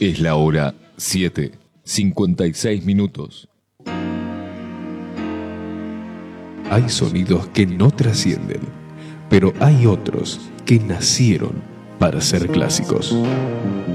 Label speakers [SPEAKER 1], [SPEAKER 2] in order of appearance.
[SPEAKER 1] Es la hora 7:56.
[SPEAKER 2] Hay sonidos que no trascienden, pero hay otros que nacieron para ser clásicos.